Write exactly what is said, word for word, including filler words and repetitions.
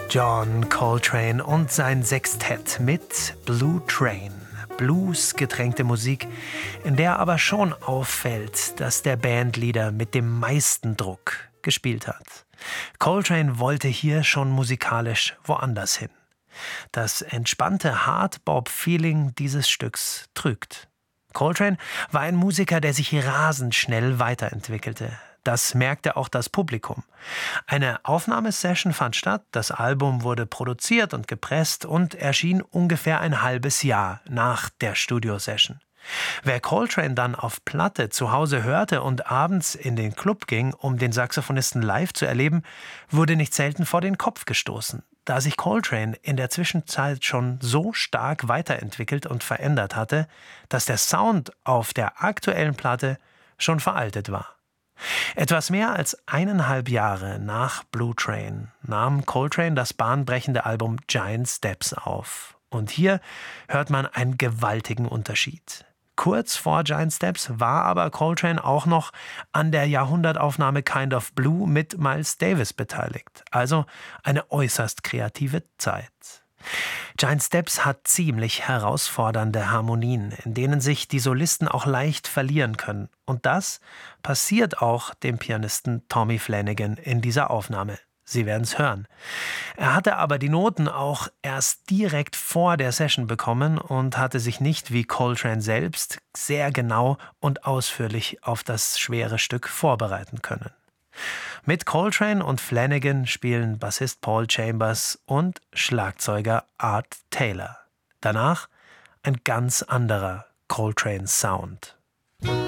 John Coltrane und sein Sextett mit Blue Train. Blues getränkte Musik, in der aber schon auffällt, dass der Bandleader mit dem meisten Druck gespielt hat. Coltrane wollte hier schon musikalisch woanders hin. Das entspannte Hard-Bop-Feeling dieses Stücks trügt. Coltrane war ein Musiker, der sich rasend schnell weiterentwickelte. Das merkte auch das Publikum. Eine Aufnahmesession fand statt, das Album wurde produziert und gepresst und erschien ungefähr ein halbes Jahr nach der Studiosession. Wer Coltrane dann auf Platte zu Hause hörte und abends in den Club ging, um den Saxophonisten live zu erleben, wurde nicht selten vor den Kopf gestoßen, da sich Coltrane in der Zwischenzeit schon so stark weiterentwickelt und verändert hatte, dass der Sound auf der aktuellen Platte schon veraltet war. Etwas mehr als eineinhalb Jahre nach Blue Train nahm Coltrane das bahnbrechende Album Giant Steps auf. Und hier hört man einen gewaltigen Unterschied. Kurz vor Giant Steps war aber Coltrane auch noch an der Jahrhundertaufnahme Kind of Blue mit Miles Davis beteiligt. Also eine äußerst kreative Zeit. Giant Steps hat ziemlich herausfordernde Harmonien, in denen sich die Solisten auch leicht verlieren können. Und das passiert auch dem Pianisten Tommy Flanagan in dieser Aufnahme. Sie werden es hören. Er hatte aber die Noten auch erst direkt vor der Session bekommen und hatte sich nicht wie Coltrane selbst sehr genau und ausführlich auf das schwere Stück vorbereiten können. Mit Coltrane und Flanagan spielen Bassist Paul Chambers und Schlagzeuger Art Taylor. Danach ein ganz anderer Coltrane-Sound.